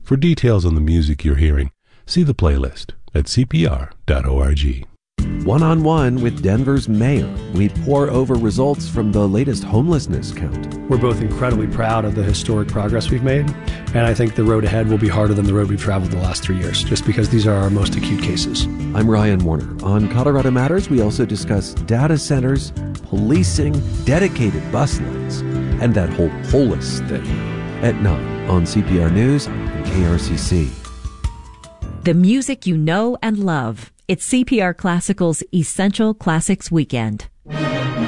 For details on the music you're hearing, see the playlist at cpr.org. One-on-one with Denver's mayor, we pore over results from the latest homelessness count. We're both incredibly proud of the historic progress we've made, and I think the road ahead will be harder than the road we've traveled the last 3 years, just because these are our most acute cases. I'm Ryan Warner. On Colorado Matters, we also discuss data centers, policing, dedicated bus lanes, and that whole polis thing at 9 on CPR News and KRCC. The music you know and love. It's CPR Classical's Essential Classics Weekend.